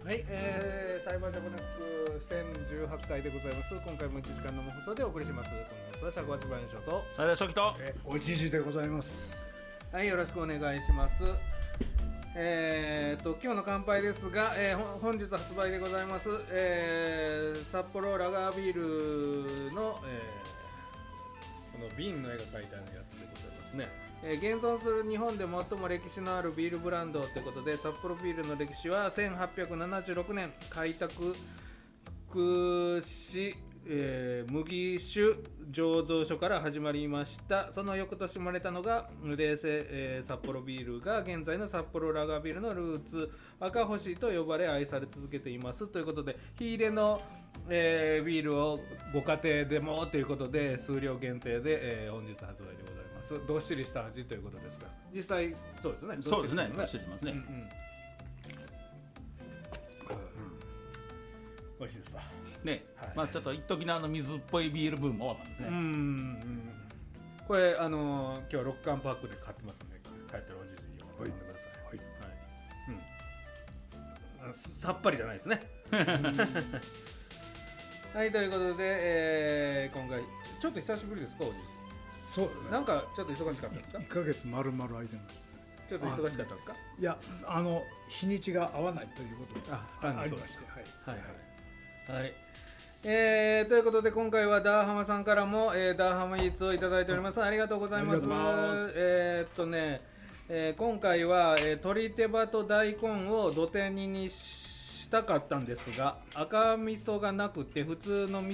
はい、裁判所ボネスク1018回でございます。今回も1時間の放送でお送りします。この放送は尺八番所と最大初期とおじじでございます。 はい、よろしくお願いします。今日の乾杯ですが、本日発売でございます、札幌ラガービールの、この瓶の絵が描いてあるやつでございますね。現存する日本で最も歴史のあるビールブランドということで、札幌ビールの歴史は1876年開拓し、麦酒醸造所から始まりました。その翌年生まれたのが冷製、札幌ビールが現在の札幌ラガービールのルーツ赤星と呼ばれ愛され続けていますということで、火入れの、ビールをご家庭でもということで数量限定で、本日発売でございます。どっしりした味ということですが、実際そうですね。 そうですね。どっしりしますね。 美味しいですわね、 はい、 まあちょっと一時の水っぽいビールブームも終わったんですね。 これ今日は6缶パックで買ってますので、帰ってるおじじに飲んでください。はいはい、さっぱりじゃないですね。はい、ということで、今回ちょっと久しぶりですか、おじじ。 そう、ね、 なんかちょっと忙しかったんですか。 1ヶ月丸々空いてました。 ちょっと忙しかったんですか。 いや、日にちが合わないということがありまして、はいはいはい、ということで今回はダーハマさんからも、ダーハマイーツをいただいております。ありがとうございます。今回は、鶏手羽と大根を土手煮にしたかったんですが、赤味噌がなくて普通の味